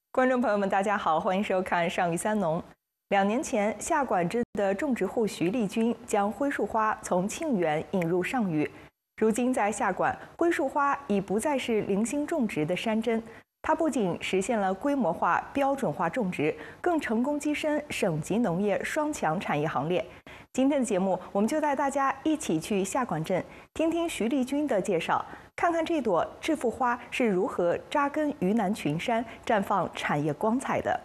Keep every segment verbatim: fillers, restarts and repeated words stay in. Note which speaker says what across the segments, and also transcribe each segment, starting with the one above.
Speaker 1: 观众朋友们，大家好，欢迎收看《上虞三农》。两年前，下馆镇的种植户徐丽君将灰树花从庆元引入上虞。如今在下馆，灰树花已不再是零星种植的山珍，它不仅实现了规模化、标准化种植，更成功跻身省级农业双强产业行列。今天的节目，我们就带大家一起去下馆镇，听听徐丽君的介绍，看看这朵致富花是如何扎根云南群山，绽放产业光彩的。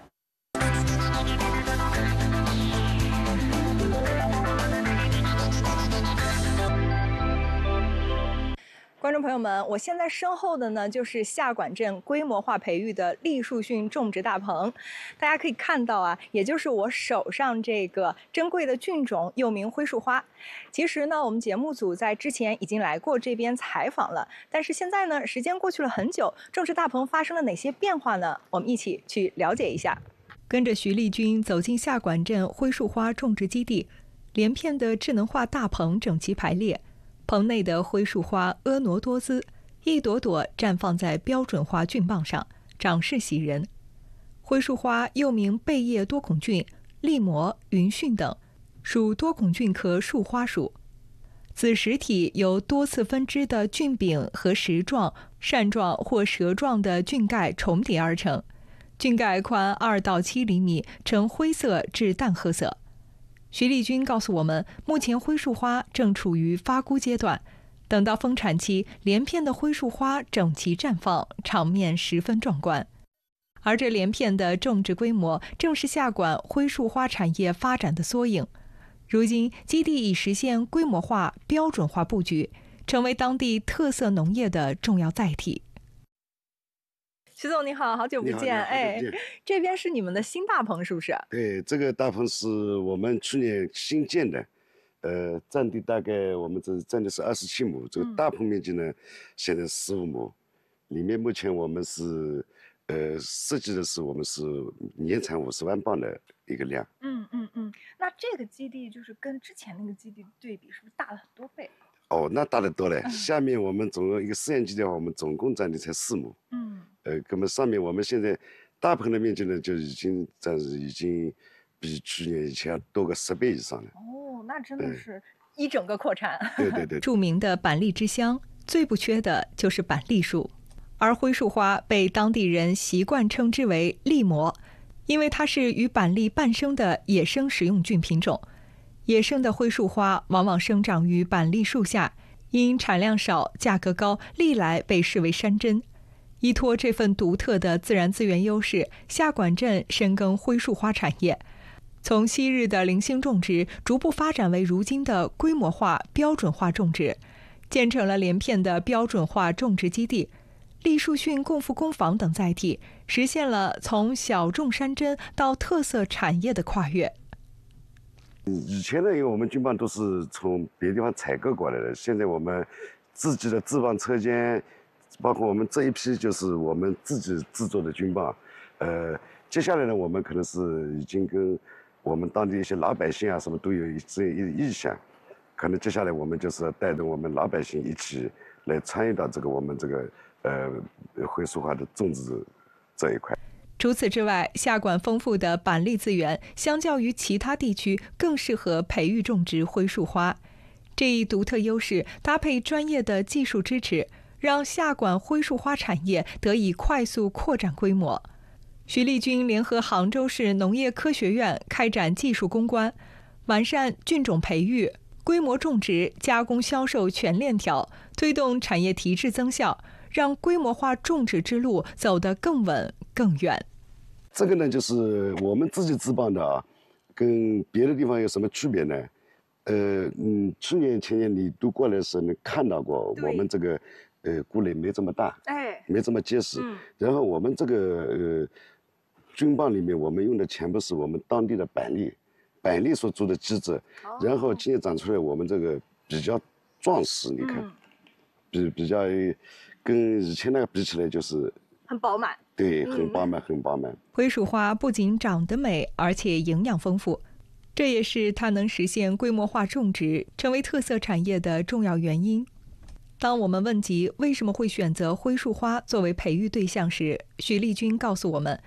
Speaker 1: 观众朋友们，我现在身后的呢，就是下馆镇规模化培育的栗树菌种植大棚。大家可以看到啊，也就是我手上这个珍贵的菌种，又名灰树花。其实呢，我们节目组在之前已经来过这边采访了，但是现在呢，时间过去了很久，种植大棚发生了哪些变化呢？我们一起去了解一下。跟着徐丽君走进下馆镇灰树花种植基地，连片的智能化大棚整齐排列。棚内的灰树花婀娜多姿，一朵朵绽放在标准化菌棒上，长势喜人。灰树花又名贝叶多孔菌、栗膜、云蕈等，属多孔菌科树花属。子实体由多次分支的菌柄和石状、扇状或舌状的菌盖重叠而成，菌盖宽二到七厘米，呈灰色至淡褐色。徐丽君告诉我们，目前灰树花正处于发菇阶段，等到丰产期，连片的灰树花整齐绽放，场面十分壮观。而这连片的种植规模，正是下馆灰树花产业发展的缩影。如今，基地已实现规模化、标准化布局，成为当地特色农业的重要载体。徐总你好，好久不见。哎，这边是你们的新大棚是不是？
Speaker 2: 对，这个大棚是我们去年新建的，呃，占地大概我们这占地是二十七亩，这个大棚面积呢，嗯、现在十五亩，里面目前我们是，呃，设计的是我们是年产五十万磅的一个量。
Speaker 1: 嗯嗯嗯，那这个基地就是跟之前那个基地对比，是不是大了很多倍？
Speaker 2: 哦，那大得多了。嗯、下面我们总共一个试验基地的话，我们总共占地才四亩。嗯。呃，那么上面我们现在大棚的面积呢，就已经暂时已经比去年以前要多个十倍以上了。
Speaker 1: 哦，那真的是一整个扩产。
Speaker 2: 对对对。
Speaker 1: 著名的板栗之乡，最不缺的就是板栗树，而灰树花被当地人习惯称之为栗膜，因为它是与板栗伴生的野生食用菌品种。野生的灰树花往往生长于板栗树下，因产量少、价格高，历来被视为山珍。依托这份独特的自然资源优势，下馆镇深耕灰树花产业，从昔日的零星种植逐步发展为如今的规模化、标准化种植，建成了连片的标准化种植基地、栗树菌共富工坊等载体，实现了从小众山珍到特色产业的跨越。
Speaker 2: 以前呢，因为我们菌棒都是从别的地方采购过来的，现在我们自己的制棒车间。包括我们这一批就是我们自己制作的菌棒，呃，接下来呢，我们可能是已经跟我们当地一些老百姓啊什么都有这一意向，可能接下来我们就是带着我们老百姓一起来参与到这个我们这个呃灰树花的种植这一块。
Speaker 1: 除此之外，下馆丰富的板栗资源，相较于其他地区更适合培育种植灰树花。这一独特优势搭配专业的技术支持，让下馆灰树花产业得以快速扩展规模。徐丽君联合杭州市农业科学院开展技术攻关，完善菌种培育、规模种植、加工销售全链条，推动产业提质增效，让规模化种植之路走得更稳更远。
Speaker 2: 这个呢，就是我们自己制棒的啊，跟别的地方有什么区别呢？呃嗯，去年前年你都过来的时候，你看到过我们这个。呃，菇类没这么大，哎，没这么结实。嗯、然后我们这个呃菌棒里面，我们用的全部是我们当地的板栗，板栗所做的基质，哦、然后今年长出来我们这个比较壮实，你看，嗯、比比较跟以前那个比起来就是
Speaker 1: 很饱满。
Speaker 2: 对，很饱满，嗯、很饱满。
Speaker 1: 灰树花不仅长得美，而且营养丰富，这也是它能实现规模化种植、成为特色产业的重要原因。当我们问及为什么会选择灰树花作为培育对象时，徐丽君告诉我们，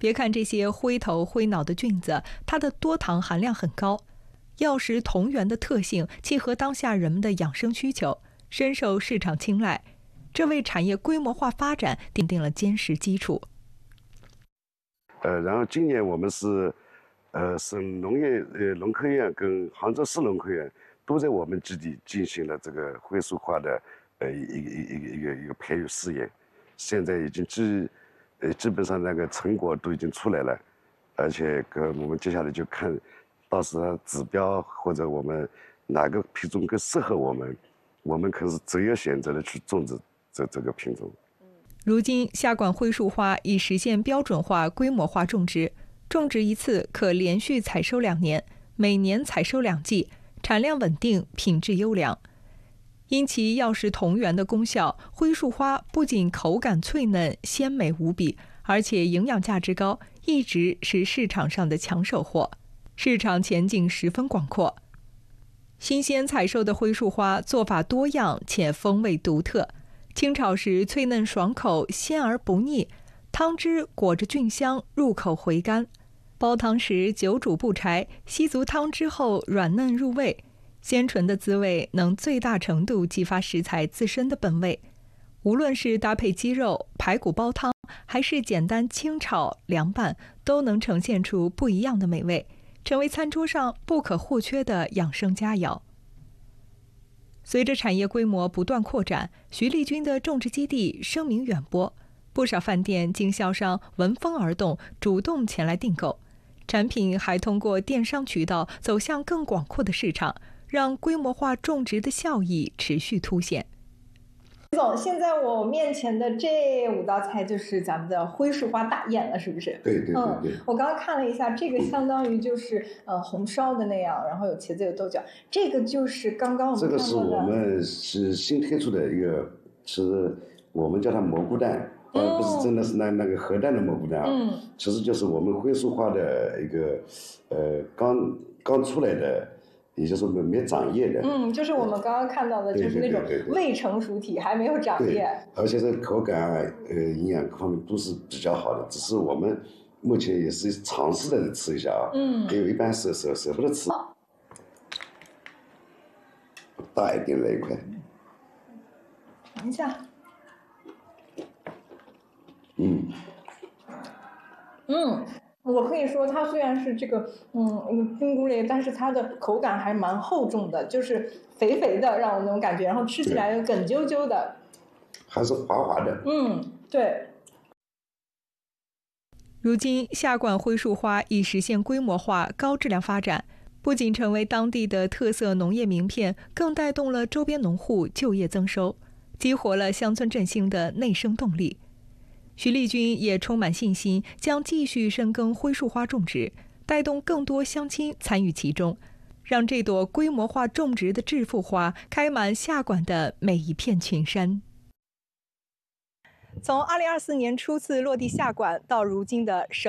Speaker 1: 别看这些灰头灰脑的菌子，它的多糖含量很高，药食同源的特性契合当下人们的养生需求，深受市场青睐，这为产业规模化发展奠定了坚实基础。
Speaker 2: 呃，然后今年我们是，呃，省农业呃农科院跟杭州市农科院都在我们基地进行了这个灰树花的呃一一一一个一个培育试验，现在已经基呃基本上那个成果都已经出来了，而且跟我们接下来就看，到时候指标或者我们哪个品种更适合我们，我们可是择优选择的去种植这这个品种。
Speaker 1: 如今，下管灰树花已实现标准化、规模化种植，种植一次可连续采收两年，每年采收两季，产量稳定，品质优良。因其药食同源的功效，灰树花不仅口感脆嫩、鲜美无比，而且营养价值高，一直是市场上的抢手货，市场前景十分广阔。新鲜采收的灰树花做法多样且风味独特。清炒时脆嫩爽口，鲜而不腻，汤汁裹着菌香，入口回甘。煲汤时久煮不柴，吸足汤汁后软嫩入味，鲜醇的滋味能最大程度激发食材自身的本味。无论是搭配鸡肉、排骨煲汤，还是简单清炒、凉拌，都能呈现出不一样的美味，成为餐桌上不可或缺的养生佳肴。随着产业规模不断扩展，徐丽君的种植基地声名远播，不少饭店经销商闻风而动，主动前来订购。产品还通过电商渠道走向更广阔的市场，让规模化种植的效益持续凸显。徐总，现在我面前的这五道菜就是咱们的灰树花大宴了，是不是？
Speaker 2: 对对对对。
Speaker 1: 嗯，我刚刚看了一下，这个相当于就是呃红烧的那样，然后有茄子有豆角，这个就是刚刚我们
Speaker 2: 这个
Speaker 1: 看到的。
Speaker 2: 是我们是新推出的一个，是我们叫它蘑菇蛋，当然不是真的是那那个核弹的蘑菇蛋啊，
Speaker 1: 嗯，
Speaker 2: 其实就是我们灰树花的一个呃刚刚出来的。也就是没没长叶的，
Speaker 1: 嗯，就是我们刚刚看到的，就是那种未成熟体，还没有长叶。
Speaker 2: 而且这口感啊，呃，营养各方面都是比较好的。只是我们目前也是尝试的吃一下啊，嗯，因为一般舍舍舍不得吃。大一点来一块，
Speaker 1: 尝一下。
Speaker 2: 嗯，
Speaker 1: 嗯。我可以说，它虽然是这个嗯菌菇类，但是它的口感还蛮厚重的，就是肥肥的，让我那种感觉，然后吃起来又梗啾啾的，
Speaker 2: 还是滑滑的。
Speaker 1: 嗯，对。如今，下管灰树花已实现规模化、高质量发展，不仅成为当地的特色农业名片，更带动了周边农户就业增收，激活了乡村振兴的内生动力。徐丽君也充满信心，将继续深耕灰树花种植，带动更多乡亲参与其中，让这朵规模化种植的致富花开满下管的每一片群山。从二零二四年初次落地下管到如今的省